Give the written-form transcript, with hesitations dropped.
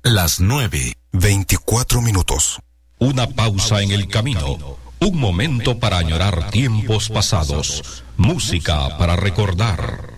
Las 9:24. Una pausa en el camino. Un momento para añorar tiempos pasados. Música para recordar.